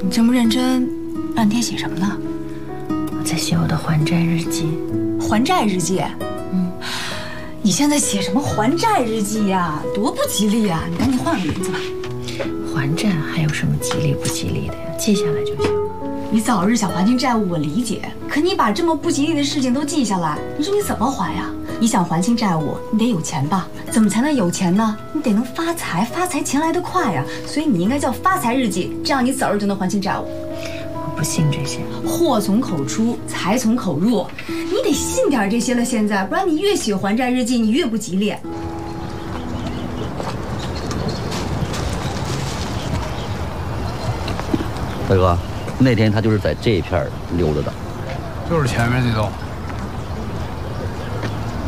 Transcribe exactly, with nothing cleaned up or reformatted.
你这么认真，半天写什么呢？ 我在写我的还债日记。 还债日记？嗯，你现在写什么还债日记呀？多不吉利啊！你赶紧换个名字吧。 还债还有什么吉利不吉利的呀？记下来就行。 你早日想还清债务，我理解。可你把这么不吉利的事情都记下来，你说你怎么还呀？你想还清债务，你得有钱吧？怎么才能有钱呢？你得能发财，发财钱来得快呀。所以你应该叫发财日记，这样你早日就能还清债务。 我不信这些。 祸从口出，财从口入，你得信点这些了。现在，不然你越写还债日记，你越不吉利。 大哥，那天他就是在这一片溜达的， 就是前面这栋。